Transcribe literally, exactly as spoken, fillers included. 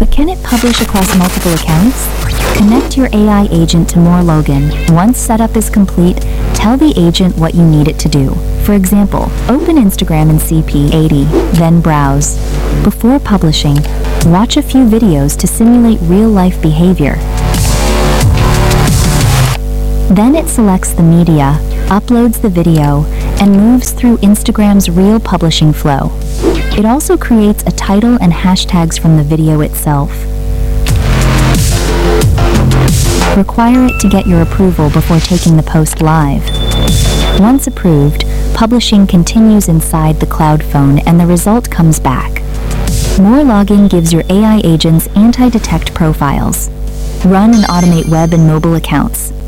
But can it publish across multiple accounts? Connect your A I agent to MoreLogin. Once setup is complete, tell the agent what you need it to do. For example, open Instagram in C P eighty, then browse. Before publishing, watch a few videos to simulate real-life behavior. Then it selects the media, uploads the video, and moves through Instagram's real publishing flow. It also creates a title and hashtags from the video itself. Require it to get your approval before taking the post live. Once approved, publishing continues inside the cloud phone and the result comes back. MoreLogin gives your A I agents anti-detect profiles. Run and automate web and mobile accounts.